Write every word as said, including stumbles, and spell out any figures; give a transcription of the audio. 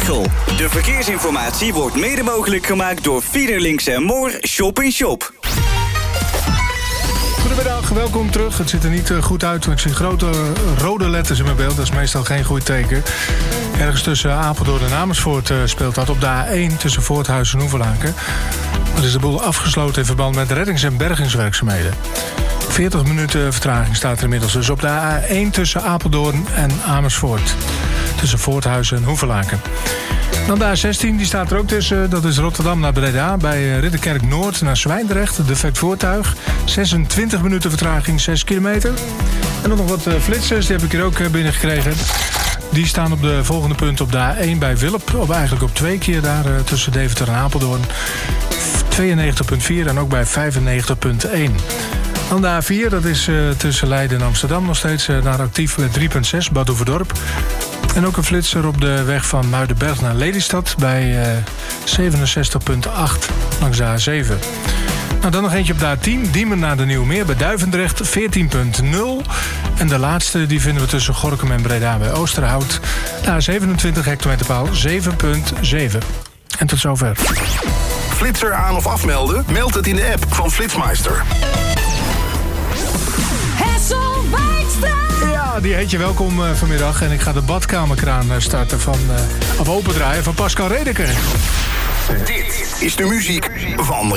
Veghel. De verkeersinformatie wordt mede mogelijk gemaakt door Fiederlinks en Moor Shop in Shop. Goedemiddag, welkom terug. Het ziet er niet goed uit. Ik zie grote rode letters in mijn beeld. Dat is meestal geen goed teken. Ergens tussen Apeldoorn en Amersfoort speelt dat op de A één tussen Voorthuizen en Hoevelaken. Er is de boel afgesloten in verband met reddings- en bergingswerkzaamheden. veertig minuten vertraging staat er inmiddels dus op de A één tussen Apeldoorn en Amersfoort. Tussen Voorthuizen en Hoevelaken. Dan de A zestien, die staat er ook tussen. Dat is Rotterdam naar Breda. Bij Ridderkerk Noord naar Zwijndrecht. Defect voertuig. zesentwintig minuten vertraging, zes kilometer. En dan nog wat flitsers, die heb ik hier ook binnengekregen. Die staan op de volgende punten op de A één bij Wilp. Of eigenlijk op twee keer daar tussen Deventer en Apeldoorn. tweeënnegentig komma vier en ook bij vijfennegentig komma één. Dan de A vier, dat is uh, tussen Leiden en Amsterdam nog steeds uh, naar actief bij drie komma zes, Bad Hoeverdorp. En ook een flitser op de weg van Muidenberg naar Lelystad bij uh, zevenenzestig komma acht langs de A zeven. Nou, dan nog eentje op de A tien, Diemen naar de Nieuwe Meer bij Duivendrecht, veertien komma nul. En de laatste die vinden we tussen Gorinchem en Breda bij Oosterhout. De A zevenentwintig hectometerpaal, zeven komma zeven. En tot zover. Flitser aan of afmelden? Meld het in de app van Flitsmeister. Ja, die heet je welkom uh, vanmiddag. En ik ga de badkamerkraan uh, starten van, uh, of opendraaien van Pascal Redeker. Dit is de muziek van